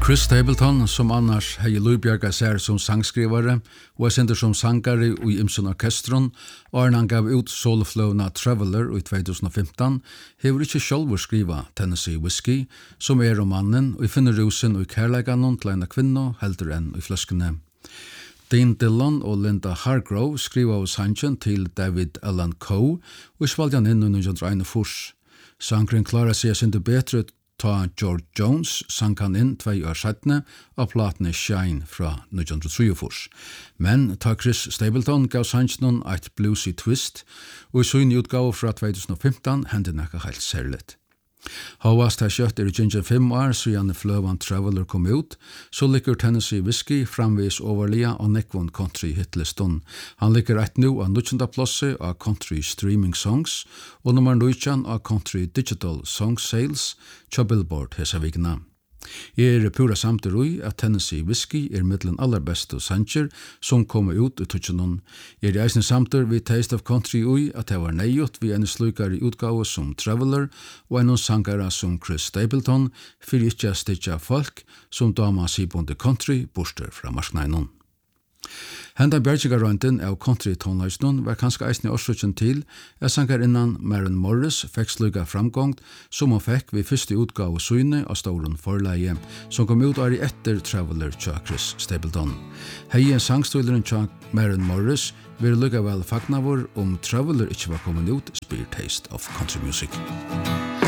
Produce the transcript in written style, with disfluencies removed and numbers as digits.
Chris Stapleton, som annars hei Lubjerga ser som sangskrivare og sender som sangare i Imsun Orkestron, og han gav ut soloflowna Traveler i 2015, hever ikkje sjálfur skriva Tennessee Whiskey, som mannen, og finner rusen og kærleikanon til en kvinna heldur enn i fløskene. Dean Dillon og Linda Hargrove skriva av sangen til David Allan Coe, og svalde han inn i 1941. Sangren klarar seg sindu betre ta George Jones sang han inn 2 år setne av platene Shine fra 1943. Men ta Chris Stapleton gav sangen et bluesy twist, og i sin utgave fra 2015 hendte nekka heilt særligt. Havast har kjøtt ginger 5 år siden Fløvan Traveler kom ut, så ligger Tennessee Whiskey framvis overlia og nekvån country hitlisten. Han ligger rett nå av 19. plasset av country streaming songs, og nummer 19 av country digital song sales til Billboard hesa vikna. Jeg pura samtidig i at Tennessee Whiskey mittlen aller beste sanger som kommer ut i tutsjonen. Jeg eisne samtidig vi Taste of Country i at det var nøyot vi en slukare utgave som Traveler og en sangare som Chris Stapleton for ikke stikja folk som dama sibonde country borster fra marskneinon. Henda bjergjegarrøynten av country-tonleisnon var kanskje eisne årsrukken til at sangerinnan Maren Morris fikk sluga framgångt som hun fikk ved første utgave syne av Storen forleie, som kom ut året etter Traveler tja Chris Stapleton. Heie sangstøyleren tja Maren Morris vil lukka vel fagnavur Traveler ikke var kommet ut, spyr Taste of Country Music.